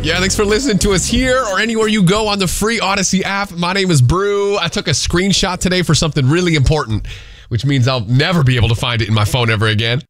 Yeah, thanks for listening to us here or anywhere you go on the free Odyssey app. My name is Brew. I took a screenshot today for something really important, which means I'll never be able to find it in my phone ever again.